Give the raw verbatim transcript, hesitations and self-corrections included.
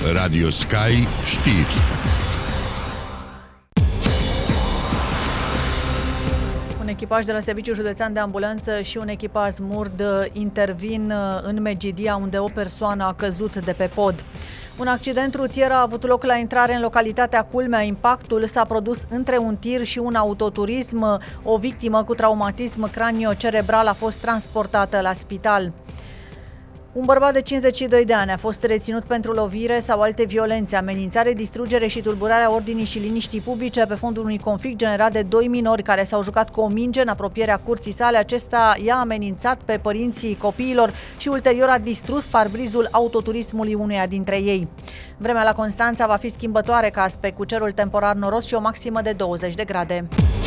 Radio Sky Știri. Un echipaj de la Serviciul Județean de Ambulanță și un echipaj SMURD intervin în Megidia, unde o persoană a căzut de pe pod. Un accident rutier a avut loc la intrare în localitatea Culmea. Impactul s-a produs între un tir și un autoturism. O victimă cu traumatism cranio-cerebral a fost transportată la spital. Un bărbat de cincizeci și doi de ani a fost reținut pentru lovire sau alte violențe, amenințare, distrugere și tulburarea ordinii și liniștii publice pe fondul unui conflict generat de doi minori care s-au jucat cu o minge în apropierea curții sale. Acesta i-a amenințat pe părinții copiilor și ulterior a distrus parbrizul autoturismului unuia dintre ei. Vremea la Constanța va fi schimbătoare ca aspect, cu cerul temporar noros și o maximă de douăzeci de grade.